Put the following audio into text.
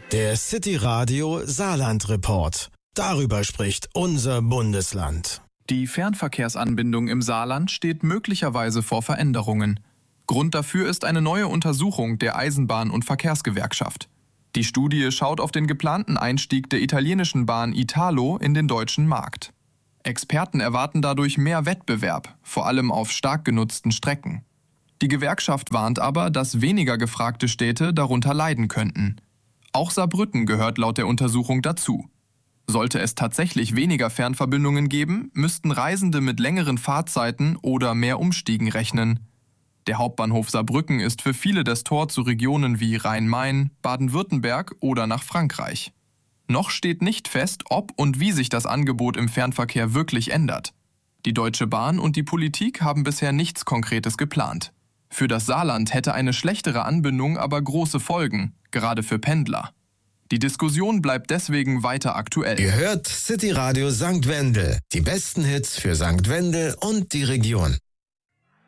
Der City Radio Saarland Report. Darüber spricht unser Bundesland. Die Fernverkehrsanbindung im Saarland steht möglicherweise vor Veränderungen. Grund dafür ist eine neue Untersuchung der Eisenbahn- und Verkehrsgewerkschaft. Die Studie schaut auf den geplanten Einstieg der italienischen Bahn Italo in den deutschen Markt. Experten erwarten dadurch mehr Wettbewerb, vor allem auf stark genutzten Strecken. Die Gewerkschaft warnt aber, dass weniger gefragte Städte darunter leiden könnten. Auch Saarbrücken gehört laut der Untersuchung dazu. Sollte es tatsächlich weniger Fernverbindungen geben, müssten Reisende mit längeren Fahrzeiten oder mehr Umstiegen rechnen. Der Hauptbahnhof Saarbrücken ist für viele das Tor zu Regionen wie Rhein-Main, Baden-Württemberg oder nach Frankreich. Noch steht nicht fest, ob und wie sich das Angebot im Fernverkehr wirklich ändert. Die Deutsche Bahn und die Politik haben bisher nichts Konkretes geplant. Für das Saarland hätte eine schlechtere Anbindung aber große Folgen, gerade für Pendler. Die Diskussion bleibt deswegen weiter aktuell. Ihr hört City Radio St. Wendel. Die besten Hits für St. Wendel und die Region.